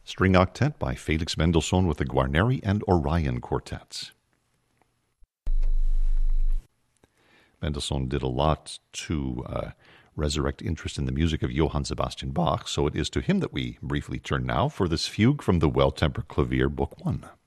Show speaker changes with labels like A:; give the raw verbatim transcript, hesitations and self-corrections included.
A: String Octet by Felix Mendelssohn with the Guarneri and Orion Quartets. Mendelssohn did a lot to uh, resurrect interest in the music of Johann Sebastian Bach, so it is to him that we briefly turn now for this fugue from the Well-Tempered Clavier, Book one.